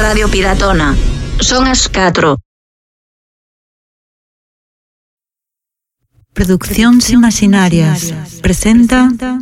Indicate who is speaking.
Speaker 1: Radio Piratona. Son as 4.
Speaker 2: Produccións Imaginarias presenta